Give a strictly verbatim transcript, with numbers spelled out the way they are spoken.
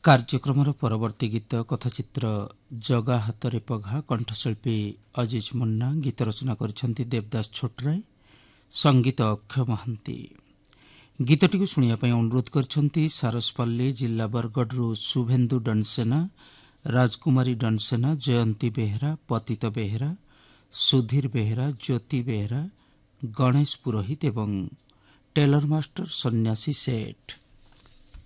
କାର୍ଯ୍ୟକ୍ରମର ପରବର୍ତ୍ତୀ ଗୀତ କଥାଚିତ୍ର ଜଗା ହାତରେ ପଘା, କଣ୍ଠଶିଳ୍ପୀ ଅଜିଜ ମୁନ୍ନା, ଗୀତ ରଚନା କରିଛନ୍ତି ଦେବଦାସ ଛୋଟରାୟ, ସଙ୍ଗୀତ ଅକ୍ଷୟ ମହାନ୍ତି। ଗୀତଟିକୁ ଶୁଣିବା ପାଇଁ ଅନୁରୋଧ କରିଛନ୍ତି ସାରସପଲ୍ଲୀ ଜିଲ୍ଲା ବରଗଡ଼ରୁ ଶୁଭେନ୍ଦୁ ଡନସେନା, ରାଜକୁମାରୀ ଡନସେନା, ଜୟନ୍ତୀ ବେହେରା, ପତିତ ବେହେରା, ସୁଧୀର ବେହେରା, ଜ୍ୟୋତି ବେହେରା, ଗଣେଶ ପୁରୋହିତ ଏବଂ ଟେଲର ମାଷ୍ଟର ସନ୍ନ୍ୟାସୀ ସେଠ।